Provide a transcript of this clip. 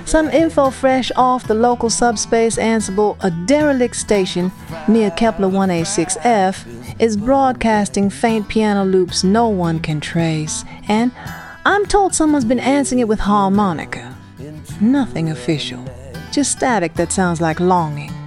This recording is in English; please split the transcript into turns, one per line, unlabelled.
Some info fresh off the local subspace Ansible, a derelict station near Kepler 186F, is broadcasting faint piano loops no one can trace, and I'm told someone's been answering it with harmonica. Nothing official, just static that sounds like longing.